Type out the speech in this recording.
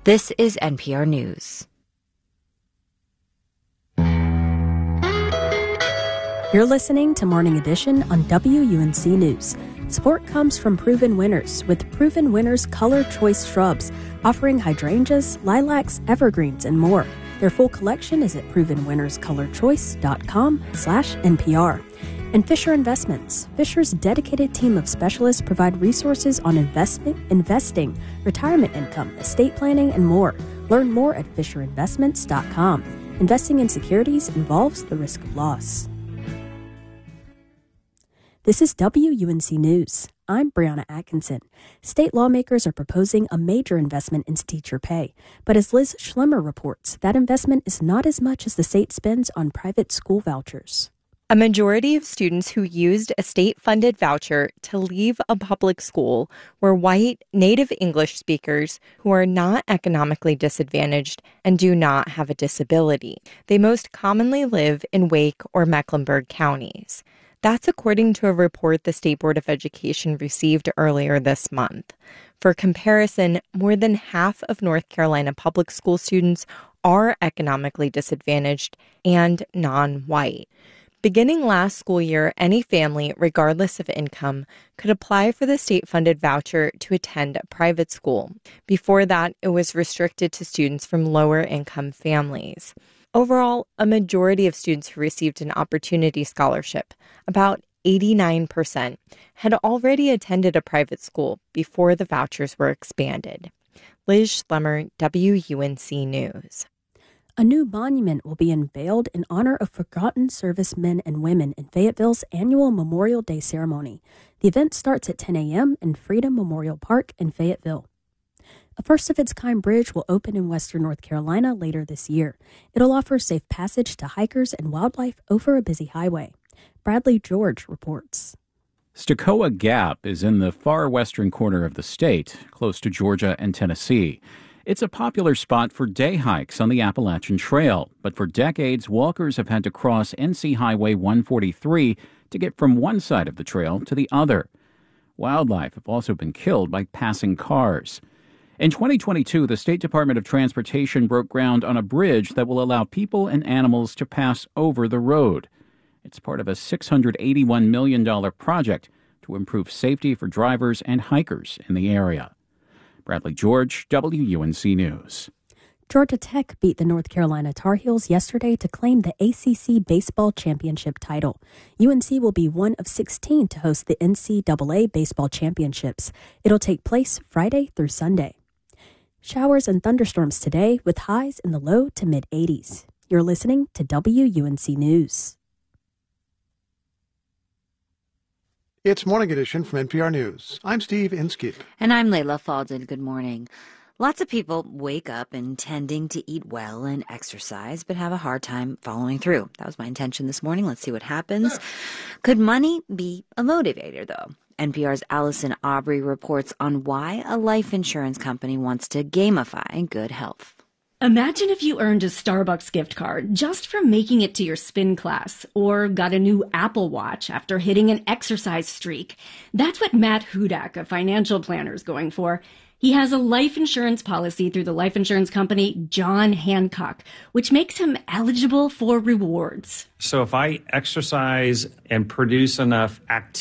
This is NPR News. You're listening to Morning Edition on WUNC News. Support comes from Proven Winners, with Proven Winners Color Choice Shrubs, offering hydrangeas, lilacs, evergreens, and more. Their full collection is at provenwinnerscolorchoice.com/NPR. And Fisher Investments. Fisher's dedicated team of specialists provide resources on investing, retirement income, estate planning, and more. Learn more at fisherinvestments.com. Investing in securities involves the risk of loss. This is WUNC News. I'm Brianna Atkinson. State lawmakers are proposing a major investment in teacher pay. But as Liz Schlemmer reports, that investment is not as much as the state spends on private school vouchers. A majority of students who used a state-funded voucher to leave a public school were white, native English speakers who are not economically disadvantaged and do not have a disability. They most commonly live in Wake or Mecklenburg counties. That's according to a report the State Board of Education received earlier this month. For comparison, more than half of North Carolina public school students are economically disadvantaged and non-white. Beginning last school year, any family, regardless of income, could apply for the state-funded voucher to attend a private school. Before that, it was restricted to students from lower-income families. Overall, a majority of students who received an opportunity scholarship, about 89%, had already attended a private school before the vouchers were expanded. Liz Schlemmer, WUNC News. A new monument will be unveiled in honor of forgotten servicemen and women in Fayetteville's annual Memorial Day ceremony. The event starts at 10 a.m. in Freedom Memorial Park in Fayetteville. A first-of-its-kind bridge will open in western North Carolina later this year. It'll offer safe passage to hikers and wildlife over a busy highway. Bradley George reports. Stokoa Gap is in the far western corner of the state, close to Georgia and Tennessee. It's a popular spot for day hikes on the Appalachian Trail, but for decades, walkers have had to cross NC Highway 143 to get from one side of the trail to the other. Wildlife have also been killed by passing cars. In 2022, the State Department of Transportation broke ground on a bridge that will allow people and animals to pass over the road. It's part of a $681 million project to improve safety for drivers and hikers in the area. Bradley George, WUNC News. Georgia Tech beat the North Carolina Tar Heels yesterday to claim the ACC Baseball Championship title. UNC will be one of 16 to host the NCAA Baseball Championships. It'll take place Friday through Sunday. Showers and thunderstorms today with highs in the low to mid-80s. You're listening to WUNC News. It's Morning Edition from NPR News. I'm Steve Inskeep. And I'm Layla Faldin. Good morning. Lots of people wake up intending to eat well and exercise, but have a hard time following through. That was my intention this morning. Let's see what happens. Could money be a motivator, though? NPR's Allison Aubrey reports on why a life insurance company wants to gamify good health. Imagine if you earned a Starbucks gift card just for making it to your spin class, or got a new Apple Watch after hitting an exercise streak. That's what Matt Hudak, a financial planner, is going for. He has a life insurance policy through the life insurance company John Hancock, which makes him eligible for rewards. So if I exercise and produce enough activity,